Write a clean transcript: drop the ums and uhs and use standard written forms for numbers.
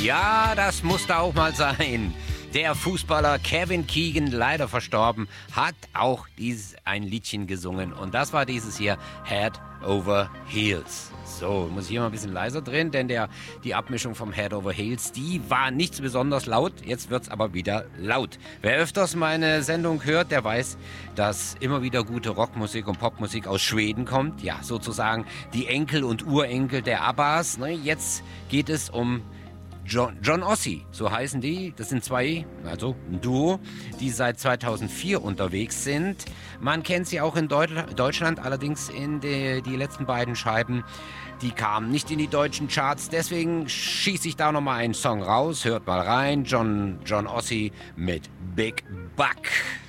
Ja, das musste auch mal sein. Der Fußballer Kevin Keegan, leider verstorben, hat auch ein Liedchen gesungen. Und das war dieses hier, Head Over Heels. So, muss ich hier mal ein bisschen leiser drehen, denn die Abmischung vom Head Over Heels, die war nicht so besonders laut. Jetzt wird's aber wieder laut. Wer öfters meine Sendung hört, der weiß, dass immer wieder gute Rockmusik und Popmusik aus Schweden kommt. Ja, sozusagen die Enkel und Urenkel der Abbas. Jetzt geht es um John Ossie, so heißen die. Das sind zwei, also ein Duo, die seit 2004 unterwegs sind. Man kennt sie auch in Deutschland, allerdings in die letzten beiden Scheiben, die kamen nicht in die deutschen Charts. Deswegen schieße ich da nochmal einen Song raus. Hört mal rein, John Ossie mit Big Buck.